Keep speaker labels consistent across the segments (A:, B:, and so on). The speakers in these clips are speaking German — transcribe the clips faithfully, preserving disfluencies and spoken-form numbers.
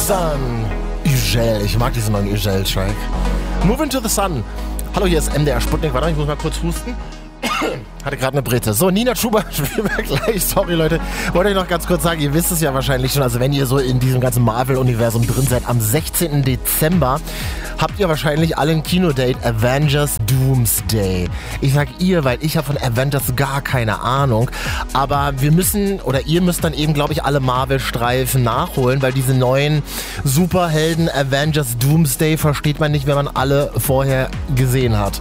A: Sun. Ugel, ich mag diesen neuen Ugel-Track. Moving to the Sun. Hallo, hier ist M D R Sputnik. Warte, ich muss mal kurz husten. Hatte gerade eine Brite. So, Nina Schubert spielen wir gleich. Sorry, Leute. Wollte ich noch ganz kurz sagen, ihr wisst es ja wahrscheinlich schon, also wenn ihr so in diesem ganzen Marvel-Universum drin seid, am sechzehnten Dezember habt ihr wahrscheinlich alle ein Kinodate Avengers Doomsday. Ich sag ihr, weil ich habe von Avengers gar keine Ahnung. Aber wir müssen, oder ihr müsst dann eben, glaube ich, alle Marvel-Streifen nachholen, weil diese neuen Superhelden Avengers Doomsday versteht man nicht, wenn man alle vorher gesehen hat.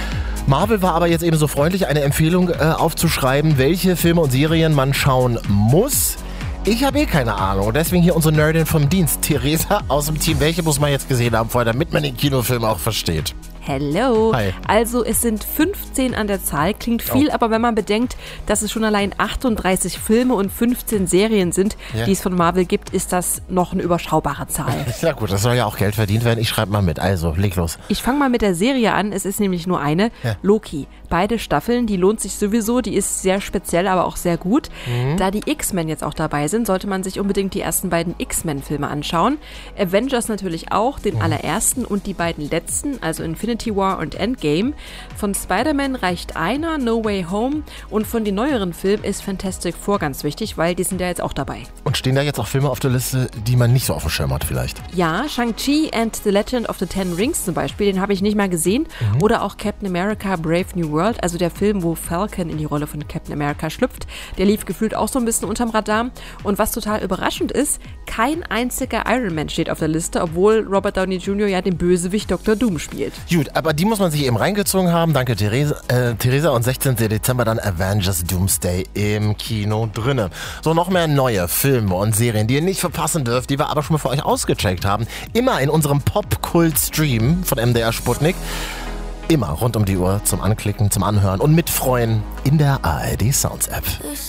A: Marvel war aber jetzt eben so freundlich, eine Empfehlung äh, aufzuschreiben, welche Filme und Serien man schauen muss. Ich habe eh keine Ahnung. Deswegen hier unsere Nerdin vom Dienst, Theresa aus dem Team. Welche muss man jetzt gesehen haben vorher, damit man den Kinofilm auch versteht?
B: Hello.
A: Hi.
B: Also es sind fünfzehn an der Zahl, klingt viel,
A: oh.
B: aber wenn man bedenkt, dass es schon allein achtunddreißig Filme und fünfzehn Serien sind,
A: ja.
B: die es von Marvel gibt, ist das noch eine überschaubare Zahl.
A: Ja gut, das soll ja auch Geld verdient werden. Ich schreibe mal mit. Also, leg los.
B: Ich fange mal mit der Serie an. Es ist nämlich nur eine,
A: ja.
B: Loki. Beide Staffeln, die lohnt sich sowieso, die ist sehr speziell, aber auch sehr gut. Mhm. Da die X-Men jetzt auch dabei sind, sollte man sich unbedingt die ersten beiden X-Men-Filme anschauen. Avengers natürlich auch, den mhm. allerersten und die beiden letzten, also Infinity War und Endgame. Von Spider-Man reicht einer, No Way Home, und von den neueren Filmen ist Fantastic Four ganz wichtig, weil die sind ja jetzt auch dabei.
A: Und stehen da jetzt auch Filme auf der Liste, die man nicht so auf dem Schirm hat vielleicht?
B: Ja, Shang-Chi and the Legend of the Ten Rings zum Beispiel, den habe ich nicht mal gesehen. Mhm. Oder auch Captain America Brave New World, also der Film, wo Falcon in die Rolle von Captain America schlüpft. Der lief gefühlt auch so ein bisschen unterm Radar. Und was total überraschend ist, kein einziger Iron Man steht auf der Liste, obwohl Robert Downey Junior ja den Bösewicht Doktor Doom spielt.
A: Gut, aber die muss man sich eben reingezogen haben. Danke, Theresa. Äh, Theresa, und sechzehnten Dezember dann Avengers Doomsday im Kino drinne. So, noch mehr neue Filme und Serien, die ihr nicht verpassen dürft, die wir aber schon mal für euch ausgecheckt haben. Immer in unserem Pop-Kult-Stream von M D R Sputnik. Immer rund um die Uhr zum Anklicken, zum Anhören und mitfreuen in der A R D Sounds App.